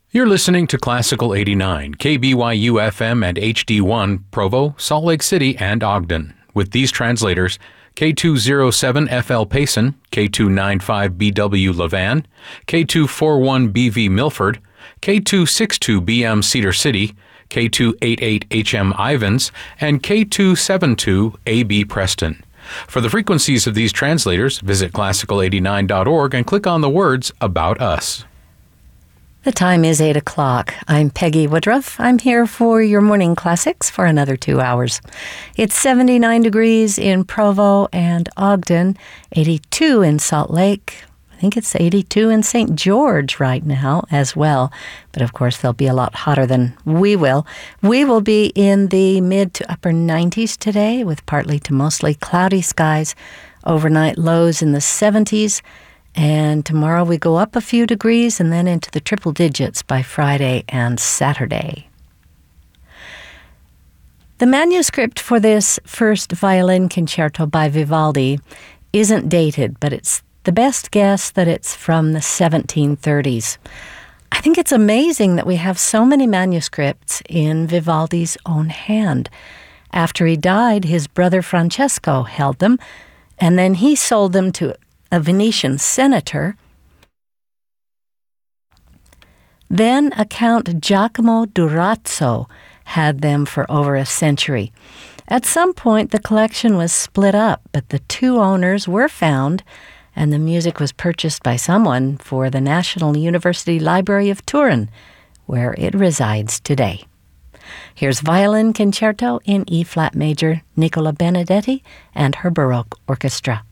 You're listening to Classical 89, KBYU FM and HD1, Provo, Salt Lake City, and Ogden. With these translators, K207FL Payson, K295BW Levan, K241BV Milford, K262BM Cedar City, K288HM Ivans, and K272AB Preston. For the frequencies of these translators, visit classical89.org and click on the words About Us. The time is 8 o'clock. I'm Peggy Woodruff. I'm here for your morning classics for another 2 hours. It's 79 degrees in Provo and Ogden, 82 in Salt Lake. I think it's 82 in St. George right now as well. But of course, they'll be a lot hotter than we will. We will be in the mid to upper 90s today with partly to mostly cloudy skies. Overnight lows in the 70s. And tomorrow we go up a few degrees and then into the triple digits by Friday and Saturday. The manuscript for this first violin concerto by Vivaldi isn't dated, but it's the best guess that it's from the 1730s. I think it's amazing that we have so many manuscripts in Vivaldi's own hand. After he died, his brother Francesco held them, and then he sold them to a Venetian senator. Then a Count Giacomo Durazzo had them for over a century. At some point, the collection was split up, but the two owners were found, and the music was purchased by someone for the National University Library of Turin, where it resides today. Here's Violin Concerto in E-flat major, Nicola Benedetti and her Baroque Orchestra.